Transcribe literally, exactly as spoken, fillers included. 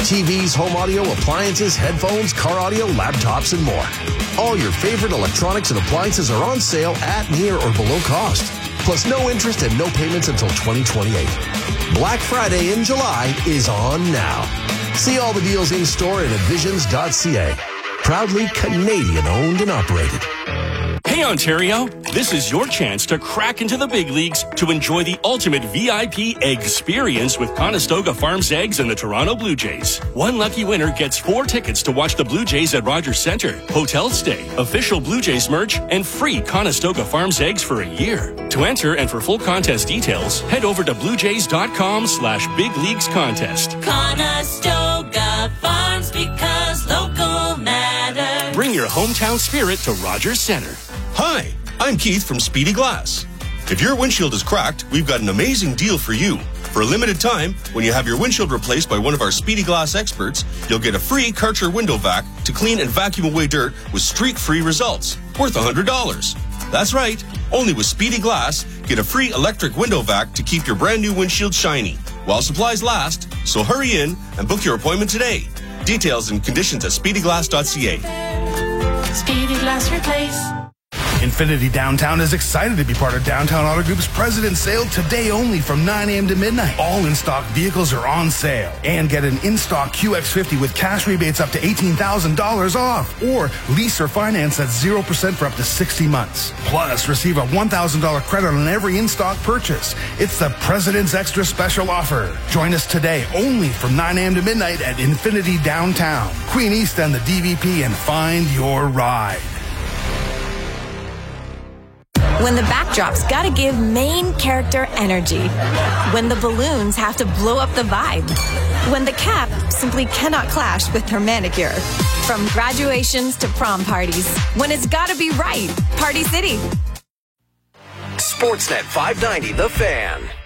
T Vs, home audio, appliances, headphones, car audio, laptops, and more. All your favorite electronics and appliances are on sale at, near, or below cost. Plus no interest and no payments until twenty twenty-eight. Black Friday in July is on now. See all the deals in store at envisions dot c a. Proudly Canadian owned and operated. Hey Ontario, this is your chance to crack into the big leagues to enjoy the ultimate V I P egg experience with Conestoga Farms Eggs and the Toronto Blue Jays. One lucky winner gets four tickets to watch the Blue Jays at Rogers Centre, hotel stay, official Blue Jays merch, and free Conestoga Farms Eggs for a year. To enter and for full contest details, head over to bluejays.com slash big leagues contest. Conestoga Farms, because local matters. Bring your hometown spirit to Rogers Centre. Hi, I'm Keith from Speedy Glass. If your windshield is cracked, we've got an amazing deal for you. For a limited time, when you have your windshield replaced by one of our Speedy Glass experts, you'll get a free Karcher window vac to clean and vacuum away dirt with streak-free results, worth one hundred dollars. That's right, only with Speedy Glass, get a free electric window vac to keep your brand new windshield shiny, while supplies last, so hurry in and book your appointment today. Details and conditions at speedy glass dot c a. Speedy Glass Replace. Infinity Downtown is excited to be part of Downtown Auto Group's President's Sale today only from nine a.m. to midnight. All in-stock vehicles are on sale. And get an in-stock Q X fifty with cash rebates up to eighteen thousand dollars off. Or lease or finance at zero percent for up to sixty months. Plus, receive a one thousand dollars credit on every in-stock purchase. It's the President's Extra Special Offer. Join us today only from nine a.m. to midnight at Infinity Downtown, Queen East and the D V P, and find your ride. When the backdrop's gotta give main character energy. When the balloons have to blow up the vibe. When the cap simply cannot clash with her manicure. From graduations to prom parties. When it's gotta be right. Party City. Sportsnet five ninety, The Fan.